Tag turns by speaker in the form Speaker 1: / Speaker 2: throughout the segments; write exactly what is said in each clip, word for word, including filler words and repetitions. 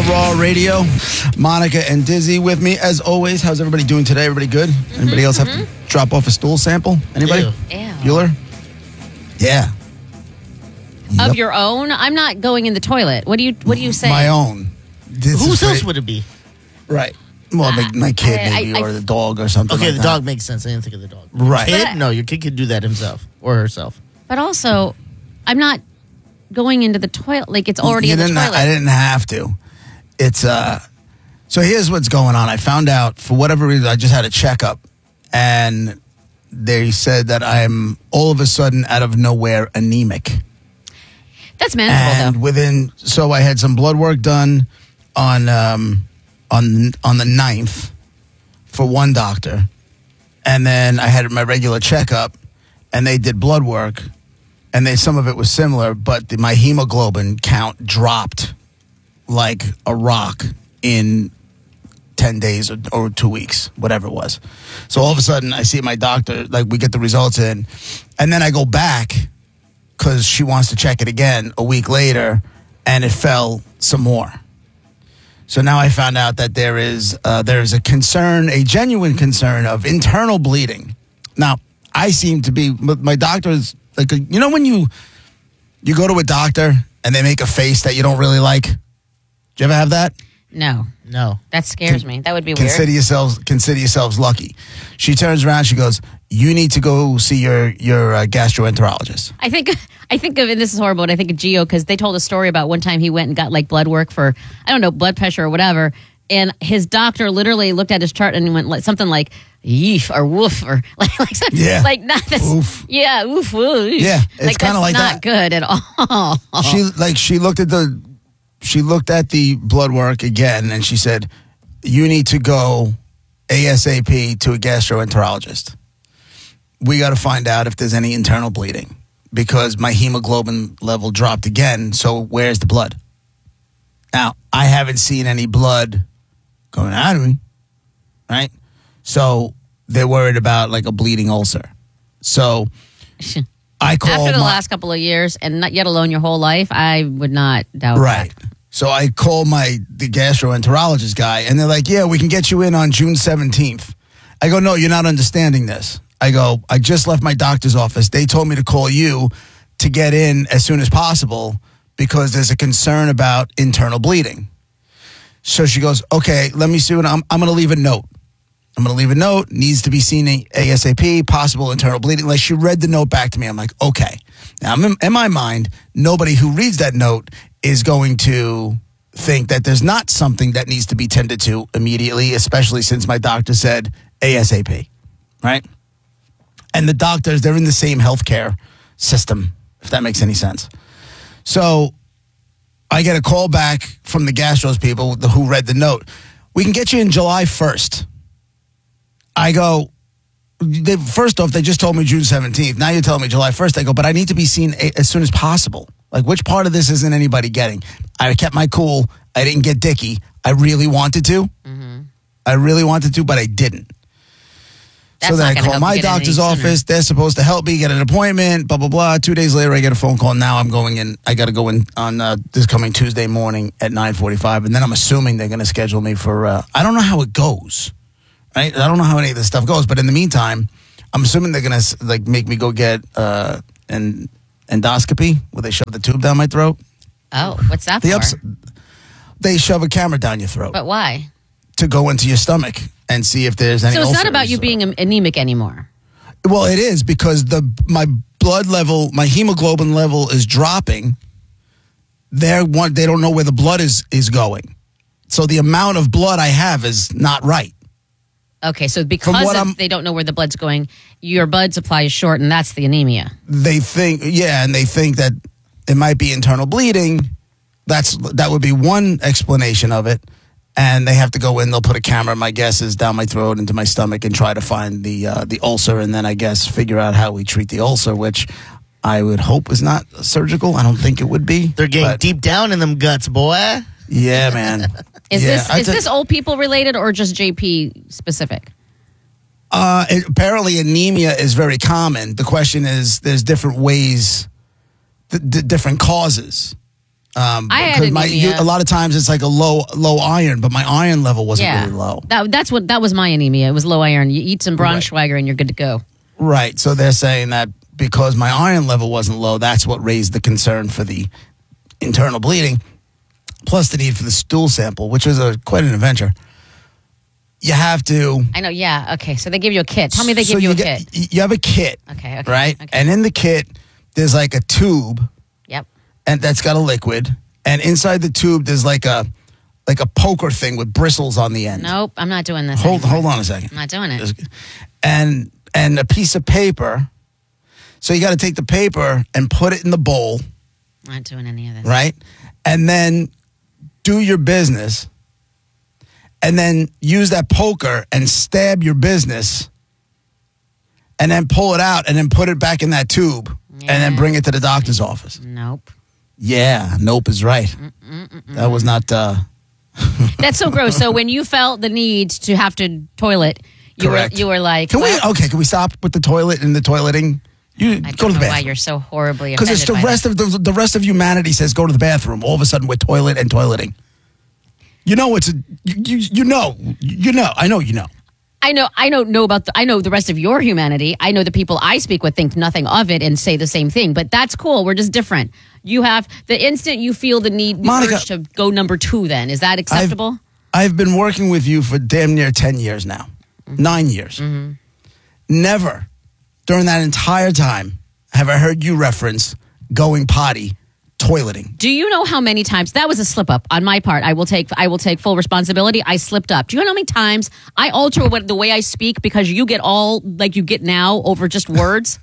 Speaker 1: Raw Radio. Monica and Dizzy with me as always. How's everybody doing today? Everybody good? Mm-hmm, Anybody else mm-hmm. have to drop off a stool sample? Anybody?
Speaker 2: Ew.
Speaker 1: Bueller? Yeah.
Speaker 3: Of
Speaker 1: Yep.
Speaker 3: your own? I'm not going in the toilet. What do you What do you say?
Speaker 1: My own. This
Speaker 2: Whose
Speaker 1: is
Speaker 2: else
Speaker 1: great.
Speaker 2: would it be?
Speaker 1: Right. Well, my, my kid
Speaker 3: I-
Speaker 1: maybe,
Speaker 3: I-
Speaker 1: or the dog or something
Speaker 2: Okay,
Speaker 1: like
Speaker 2: the
Speaker 1: that.
Speaker 2: dog makes sense. I didn't think of the dog.
Speaker 1: Right.
Speaker 2: Kid?
Speaker 3: But-
Speaker 2: No, your kid could do that himself or herself.
Speaker 3: But also, I'm not going into the toilet. Like it's already
Speaker 1: You
Speaker 3: in the
Speaker 1: didn't-
Speaker 3: toilet.
Speaker 1: I didn't have to. It's, uh... So here's what's going on. I found out, for whatever reason, I just had a checkup, and they said that I'm all of a sudden, out of nowhere, anemic.
Speaker 3: That's manageable,
Speaker 1: And
Speaker 3: though.
Speaker 1: within, so I had some blood work done on um, on on the ninth for one doctor, and then I had my regular checkup, and they did blood work, and they some of it was similar, but the, my hemoglobin count dropped like a rock in ten days or, or two weeks, whatever it was. So all of a sudden, I see my doctor, like we get the results in, and then I go back because she wants to check it again a week later, and it fell some more. So now I found out that there is uh, there is a concern, a genuine concern of internal bleeding. Now, I seem to be, my doctor's, like, you know when you you go to a doctor and they make a face that you don't really like? Do you ever have that?
Speaker 3: No,
Speaker 2: No.
Speaker 3: that scares me. That would be
Speaker 1: Consider
Speaker 3: weird.
Speaker 1: yourselves consider yourselves lucky. She turns around, she goes, "You need to go see your your uh, gastroenterologist."
Speaker 3: I think I think of, and this is horrible, but I think of Gio because they told a story about one time he went and got like blood work for, I don't know, blood pressure or whatever. And his doctor literally looked at his chart and went like something like "yeef" or "woof" or like like,
Speaker 1: Yeah.
Speaker 3: like not that's
Speaker 1: Oof.
Speaker 3: yeah oof oof.
Speaker 1: Yeah, it's
Speaker 3: like,
Speaker 1: kinda
Speaker 3: that's
Speaker 1: like
Speaker 3: not
Speaker 1: that.
Speaker 3: good at all.
Speaker 1: She like she looked at the she looked at the blood work again, and she said, "You need to go ASAP to a gastroenterologist. We got to find out if there's any internal bleeding because my hemoglobin level dropped again. So where's the blood?" Now, I haven't seen any blood going out of me, right? So they're worried about like a bleeding ulcer. So I call
Speaker 3: After the
Speaker 1: my,
Speaker 3: last couple of years, and not yet alone your whole life, I would not doubt
Speaker 1: right.
Speaker 3: that.
Speaker 1: So I call my the gastroenterologist guy, and they're like, "Yeah, we can get you in on June seventeenth." I go, "No, you're not understanding this." I go, "I just left my doctor's office. They told me to call you to get in as soon as possible because there's a concern about internal bleeding." So she goes, "Okay, let me see what I'm. I'm going to leave a note. I'm going to leave a note. Needs to be seen ASAP. Possible internal bleeding." Like she read the note back to me. I'm like, okay. Now, in, in my mind, nobody who reads that note is going to think that there's not something that needs to be tended to immediately, especially since my doctor said ASAP, right? And the doctors, they're in the same healthcare system, if that makes any sense. So I get a call back from the gastros people who read the note. "We can get you in July first. I go, they, first off, they just told me June seventeenth. Now you're telling me July first. I go, but I need to be seen a, as soon as possible. Like, which part of this isn't anybody getting? I kept my cool. I didn't get dicky. I really wanted to. Mm-hmm. I really wanted to, but I didn't.
Speaker 3: That's
Speaker 1: so then
Speaker 3: not
Speaker 1: I
Speaker 3: gonna
Speaker 1: call
Speaker 3: help
Speaker 1: my
Speaker 3: you get in any
Speaker 1: doctor's
Speaker 3: sooner.
Speaker 1: office. They're supposed to help me get an appointment, blah, blah, blah. Two days later, I get a phone call. Now I'm going in. I got to go in on uh, this coming Tuesday morning at nine forty-five. And then I'm assuming they're going to schedule me for, uh, I don't know how it goes. Right? I don't know how any of this stuff goes. But in the meantime, I'm assuming they're going to like make me go get uh, an endoscopy where they shove the tube down my throat.
Speaker 3: Oh, what's that
Speaker 1: The
Speaker 3: for?
Speaker 1: ups- they shove a camera down your throat
Speaker 3: But why?
Speaker 1: to go into your stomach and see if there's any
Speaker 3: So it's not
Speaker 1: ulcers
Speaker 3: about you
Speaker 1: or-
Speaker 3: being am- anemic anymore.
Speaker 1: Well, it is because the my blood level, my hemoglobin level is dropping. They're one, they don't know where the blood is is going. So the amount of blood I have is not right.
Speaker 3: Okay, so
Speaker 1: From
Speaker 3: because
Speaker 1: what
Speaker 3: of,
Speaker 1: I'm-
Speaker 3: they don't know where the blood's going, your blood supply is short, and that's the anemia.
Speaker 1: They think, yeah, and they think that it might be internal bleeding. That's that would be one explanation of it. And they have to go in. They'll put a camera, my guess is, down my throat into my stomach and try to find the uh, the ulcer, and then I guess figure out how we treat the ulcer, which I would hope is not surgical. I don't think it would be.
Speaker 2: They're getting
Speaker 1: but
Speaker 2: deep down in them guts, boy.
Speaker 1: Yeah, man.
Speaker 3: Is
Speaker 1: Yeah,
Speaker 3: this
Speaker 1: I
Speaker 3: is
Speaker 1: thi-
Speaker 3: this old people related or just J P specific?
Speaker 1: Uh, it- apparently, anemia is very common. The question is, there's different ways, th- th- different causes. Um,
Speaker 3: I had
Speaker 1: because my, you,
Speaker 3: anemia.
Speaker 1: a lot of times it's like a low low iron, but my iron level wasn't
Speaker 3: Yeah,
Speaker 1: really low.
Speaker 3: that that's what that was my anemia. It was low iron. You eat some Braunschweiger and you're good to go.
Speaker 1: Right. So they're saying that because my iron level wasn't low, that's what raised the concern for the internal bleeding, plus the need for the stool sample, which was a quite an adventure. You have to.
Speaker 3: I know. Yeah. Okay. So they give you a kit. Tell me they
Speaker 1: so
Speaker 3: give you, a
Speaker 1: get,
Speaker 3: kit.
Speaker 1: You have a kit.
Speaker 3: Okay. Okay.
Speaker 1: Right.
Speaker 3: Okay.
Speaker 1: And in the kit, there's like a tube.
Speaker 3: Yep.
Speaker 1: And that's got a liquid, and inside the tube there's like a like a poker thing with bristles on the end.
Speaker 3: Nope. I'm not doing this.
Speaker 1: Hold
Speaker 3: anymore.
Speaker 1: hold on a second.
Speaker 3: I'm not doing it.
Speaker 1: And and a piece of paper. So you got to take the paper and put it in the bowl,
Speaker 3: I'm not doing any of this.
Speaker 1: right? And then do your business, and then use that poker and stab your business, and then pull it out and then put it back in that tube, and then
Speaker 3: Yeah.
Speaker 1: bring it to the doctor's office.
Speaker 3: Nope.
Speaker 1: Yeah, nope is right. That was not. Uh,
Speaker 3: That's so gross. So when you felt the need to have to toilet, you
Speaker 1: Correct.
Speaker 3: were you were like,
Speaker 1: Can
Speaker 3: well,
Speaker 1: we? Okay, can we stop with the toilet and the toileting? You
Speaker 3: I
Speaker 1: go
Speaker 3: don't
Speaker 1: to the
Speaker 3: know why
Speaker 1: bathroom
Speaker 3: you're so horribly
Speaker 1: because
Speaker 3: offended
Speaker 1: it's the
Speaker 3: by
Speaker 1: rest
Speaker 3: that.
Speaker 1: of the, the rest of humanity says go to the bathroom. All of a sudden, we're toilet and toileting. You know it's a you you, you know you know I know you know.
Speaker 3: I know, I don't know about the, I know the rest of your humanity. I know the people I speak with think nothing of it and say the same thing, but that's cool. We're just different. You have the instant you feel the need the
Speaker 1: Monica,
Speaker 3: urge to go number two, then is that acceptable?
Speaker 1: I've been working with you for damn near ten years now,
Speaker 3: Mm-hmm.
Speaker 1: nine years. Never during that entire time have I heard you reference going potty, toileting.
Speaker 3: Do you know how many times that was a slip up on my part? I will take I will take full responsibility. I slipped up. Do you know how many times I alter what the way I speak because you get all like you get now over just words?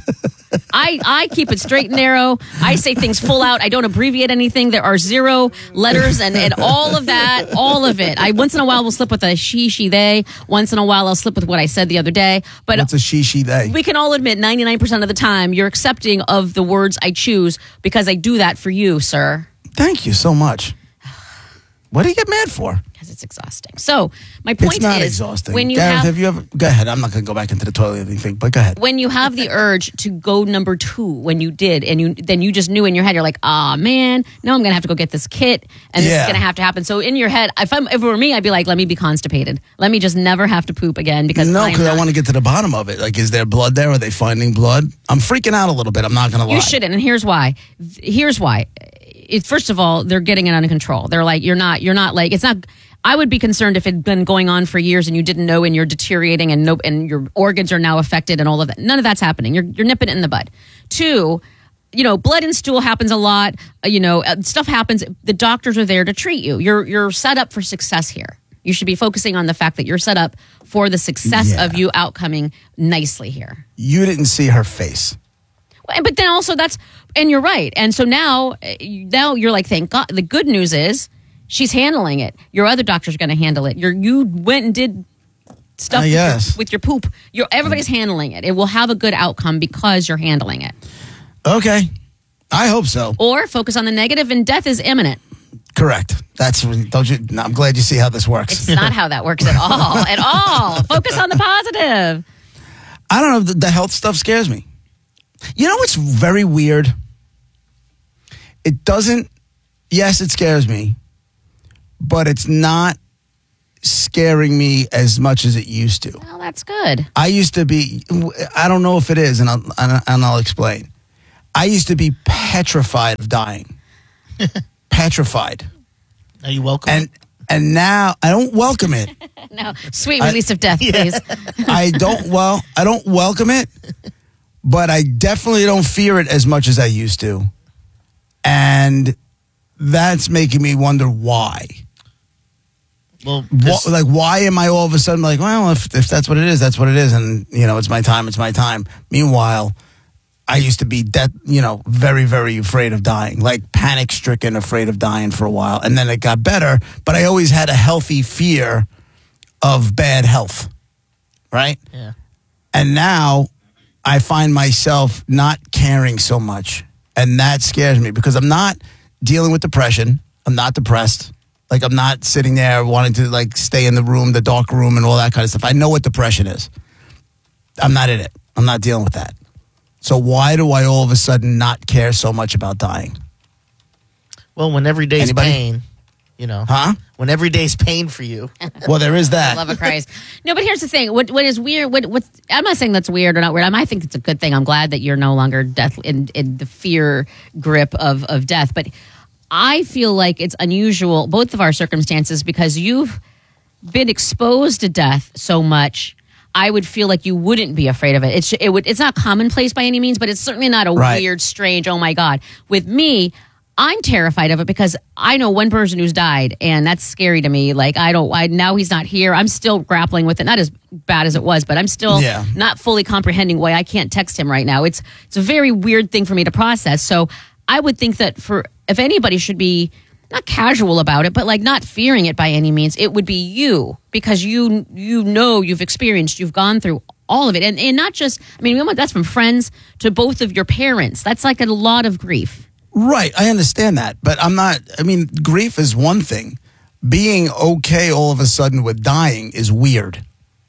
Speaker 3: I I keep it straight and narrow. I say things full out. I don't abbreviate anything. There are zero letters and, and all of that, all of it. I once in a while will slip with a she, she, they. Once in a while I'll slip with what I said the other day. But
Speaker 1: What's a she, she, they?
Speaker 3: we can all admit ninety-nine percent of the time you're accepting of the words I choose because I do that for you, sir.
Speaker 1: Thank you so much. What do you get mad for?
Speaker 3: Because it's exhausting. So my point
Speaker 1: It's not
Speaker 3: is,
Speaker 1: exhausting.
Speaker 3: when you
Speaker 1: Gareth,
Speaker 3: have,
Speaker 1: have you ever? Go ahead. I'm not going to go back into the toilet thing, but go ahead.
Speaker 3: when you have the urge to go number two, when you did, and you then you just knew in your head, you're like, ah, man, now I'm gonna have to go get this kit, and this
Speaker 1: Yeah.
Speaker 3: is gonna have to happen. So in your head, if I'm if it were me, I'd be like, let me be constipated. Let me just never have to poop again because
Speaker 1: No,
Speaker 3: I'm
Speaker 1: because I
Speaker 3: not-
Speaker 1: want to get to the bottom of it. Like, is there blood there? Are they finding blood? I'm freaking out a little bit. I'm not going to lie.
Speaker 3: You shouldn't, and here's why. Th- Here's why. It, first of all, they're getting it under control. They're like, you're not, you're not like, it's not. I would be concerned if it had been going on for years and you didn't know, and you're deteriorating, and no, and your organs are now affected, and all of that. None of that's happening. You're you're nipping it in the bud. Two, you know, blood and stool happens a lot. Uh, you know, uh, stuff happens. The doctors are there to treat you. You're you're set up for success here. You should be focusing on the fact that you're set up for the success
Speaker 1: Yeah.
Speaker 3: of you outcoming nicely here.
Speaker 1: You didn't see her face.
Speaker 3: Well, But then also that's, and you're right. And so now, uh, now you're like, thank God. The good news is she's handling it. Your other doctor's going to handle it. You're, you went and did stuff
Speaker 1: Uh,
Speaker 3: with,
Speaker 1: yes.
Speaker 3: your, with your poop. You're, everybody's handling it. It will have a good outcome because you're handling it.
Speaker 1: Okay. I hope so.
Speaker 3: Or focus on the negative, and death is imminent.
Speaker 1: Correct. That's don't you? No, I'm glad you see how this works.
Speaker 3: It's not how that works at all. At all. Focus on the positive.
Speaker 1: I don't know. The, the health stuff scares me. You know what's very weird? It doesn't. Yes, it scares me, but it's not scaring me as much as it used to.
Speaker 3: Well, that's good.
Speaker 1: I used to be. I don't know if it is, and I'll and and I'll explain. I used to be petrified of dying. Petrified,
Speaker 2: Are you welcome?
Speaker 1: and and now I don't welcome it.
Speaker 3: No, sweet release of death, please.
Speaker 1: I don't. Well, I don't welcome it, but I definitely don't fear it as much as I used to, and that's making me wonder why.
Speaker 2: well,
Speaker 1: What,
Speaker 2: this-
Speaker 1: like, why am I all of a sudden like, well, if if that's what it is, that's what it is, and you know, it's my time, it's my time. Meanwhile, I used to be that, you know, very, very afraid of dying, like panic stricken, afraid of dying for a while, and then it got better. But I always had a healthy fear of bad health, right?
Speaker 2: yeah.
Speaker 1: And now I find myself not caring so much. And that scares me because I'm not dealing with depression. I'm not depressed. Like, I'm not sitting there wanting to, like, stay in the room, the dark room, and all that kind of stuff. I know what depression is. I'm not in it. I'm not dealing with that. So why do I all of a sudden not care so much about dying?
Speaker 2: Well, when every day's
Speaker 1: Anybody?
Speaker 2: pain, you know.
Speaker 1: Huh?
Speaker 2: When every day's pain for you.
Speaker 1: Well, there is that.
Speaker 3: Love of Christ. No, but here's the thing. What what is weird? What what? I'm not saying that's weird or not weird. I'm, I think it's a good thing. I'm glad that you're no longer death in, in the fear grip of of death. But I feel like it's unusual, both of our circumstances, because you've been exposed to death so much. I would feel like you wouldn't be afraid of it. It's it would. It's not commonplace by any means, but it's certainly not a
Speaker 1: Right.
Speaker 3: weird, strange. Oh my God! With me, I'm terrified of it because I know one person who's died, and that's scary to me. Like I don't. I now he's not here. I'm still grappling with it. Not as bad as it was, but I'm still
Speaker 1: Yeah.
Speaker 3: not fully comprehending why I can't text him right now. It's it's a very weird thing for me to process. So I would think that for if anybody should be not casual about it, but like not fearing it by any means, it would be you because you you know you've experienced, you've gone through all of it, and and not just. I mean, that's from friends to both of your parents. That's like a lot of grief.
Speaker 1: Right, I understand that, but I'm not. I mean, grief is one thing. Being okay all of a sudden with dying is weird.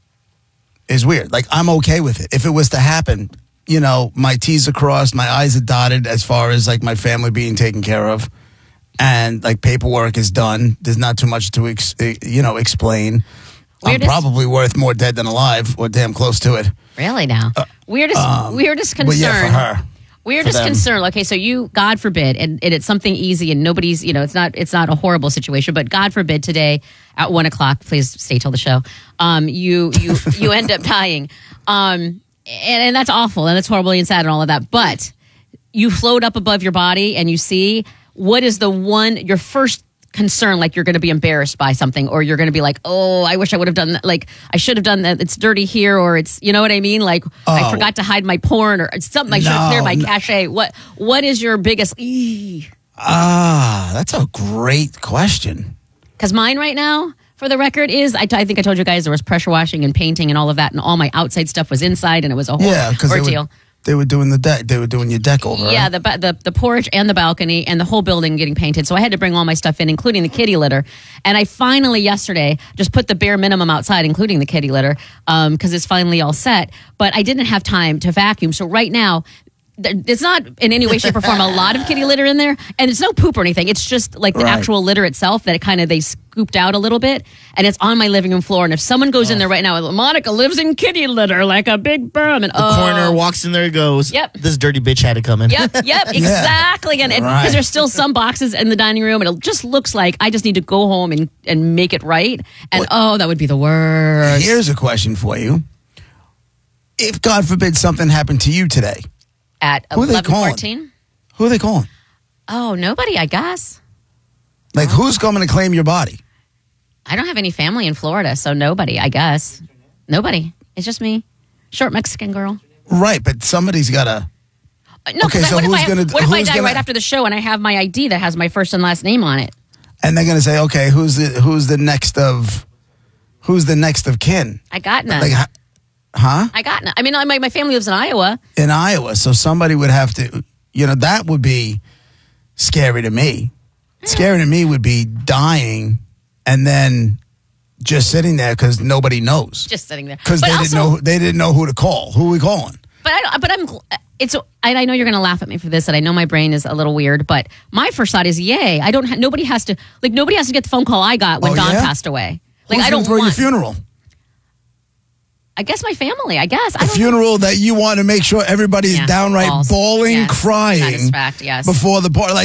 Speaker 1: Is weird. Like I'm okay with it. If it was to happen, you know, my T's are crossed, my I's are dotted as far as like my family being taken care of. And like paperwork is done. There's not too much to ex- you know explain.
Speaker 3: Weirdest-
Speaker 1: I'm probably worth more dead than alive, or damn close to it.
Speaker 3: Really now, weirdest weirdest concern.
Speaker 1: But yeah, for her,
Speaker 3: Weirdest
Speaker 1: them.
Speaker 3: concern. Okay, so you, God forbid, and, and it's something easy, and nobody's, you know, it's not, it's not a horrible situation, but God forbid today at one o'clock, please stay till the show. Um, you, you, you end up dying, um, and, and that's awful, and that's horribly and sad, and all of that. But you float up above your body, and you see what is the one your first concern, like you're going to be embarrassed by something, or you're going to be like, oh, I wish I would have done that. Like I should have done that. It's dirty here, or it's, you know what I mean? Like I
Speaker 1: Oh.
Speaker 3: forgot to hide my porn, or it's something I should have
Speaker 1: No,
Speaker 3: cleared my
Speaker 1: no.
Speaker 3: cachet. What What is your biggest? Because
Speaker 1: ah, that's a great question.
Speaker 3: mine right now, for the record, is I, t- I think I told you guys there was pressure washing and painting and all of that, and all my outside stuff was inside, and it was a whole
Speaker 1: Yeah, because they
Speaker 3: ordeal.
Speaker 1: were, they were doing the deck. They were doing your deck over.
Speaker 3: Yeah,
Speaker 1: right?
Speaker 3: the, ba- the the porch and the balcony and the whole building getting painted. So I had to bring all my stuff in, including the kitty litter. And I finally yesterday just put the bare minimum outside, including the kitty litter, because it's finally all set. But I didn't have time to vacuum. So right now, th- it's not in any way, shape, or form a lot of kitty litter in there, and it's no poop or anything. It's just like the
Speaker 1: Right.
Speaker 3: actual litter itself that it kind of they scooped out a little bit, and it's on my living room floor. And if someone goes in there right now, Monica lives in kitty litter like a big bum, and
Speaker 2: The
Speaker 3: oh,
Speaker 2: coroner walks in there and goes,
Speaker 3: Yep.
Speaker 2: this dirty bitch had it coming.
Speaker 3: Yep, yep, exactly. And because
Speaker 1: Right.
Speaker 3: there's still some boxes in the dining room, and it just looks like I just need to go home and, and make it right. And oh, that would be the worst.
Speaker 1: Here's a question for you. If God forbid something happened to you today,
Speaker 3: At
Speaker 1: Who are they
Speaker 3: eleven
Speaker 1: calling?
Speaker 3: fourteen?
Speaker 1: who are they calling?
Speaker 3: Oh, nobody, I guess.
Speaker 1: Like, who's coming to claim your body?
Speaker 3: I don't have any family in Florida, so nobody, I guess. Nobody. It's just me. Short Mexican girl.
Speaker 1: Right, but somebody's got to.
Speaker 3: Uh, No,
Speaker 1: Okay,
Speaker 3: 'cause
Speaker 1: so
Speaker 3: what, if
Speaker 1: who's
Speaker 3: I,
Speaker 1: gonna-
Speaker 3: what if I
Speaker 1: who's
Speaker 3: die
Speaker 1: gonna-
Speaker 3: right after the show and I have my I D that has my first and last name on it?
Speaker 1: And they're going to say, okay, who's the who's the next of who's the next of kin?
Speaker 3: I got none.
Speaker 1: Like, huh?
Speaker 3: I got none. I mean, my, my family lives in Iowa.
Speaker 1: In Iowa, so somebody would have to, you know, that would be scary to me. Scary to me would be dying and then just sitting there because nobody knows.
Speaker 3: Just sitting there.
Speaker 1: Because
Speaker 3: But
Speaker 1: they
Speaker 3: also-
Speaker 1: didn't know they didn't know who to call. Who are we calling?
Speaker 3: But I don't, but I'm gl- it's and I know you're going to laugh at me for this, and I know my brain is a little weird. But my first thought is, yay! I don't. Ha- nobody has to like nobody has to get the phone call I got when
Speaker 1: Oh,
Speaker 3: Don
Speaker 1: yeah?
Speaker 3: passed away. Like
Speaker 1: Who's
Speaker 3: I
Speaker 1: gonna
Speaker 3: don't
Speaker 1: throw
Speaker 3: want.
Speaker 1: your funeral.
Speaker 3: I guess my family. I guess I
Speaker 1: A
Speaker 3: don't know.
Speaker 1: funeral that you want to make sure everybody's
Speaker 3: Yeah,
Speaker 1: downright
Speaker 3: false.
Speaker 1: bawling,
Speaker 3: Yes,
Speaker 1: crying
Speaker 3: that is fact, yes.
Speaker 1: before the party. Like,